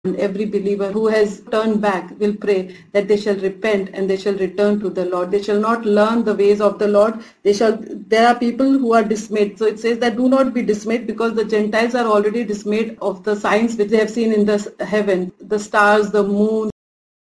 And every believer who has turned back will pray that they shall repent and they shall return to the Lord. They shall not learn the ways of the Lord. There are people who are dismayed. So it says that do not be dismayed, because the Gentiles are already dismayed of the signs which they have seen in the heaven, the stars, the moon,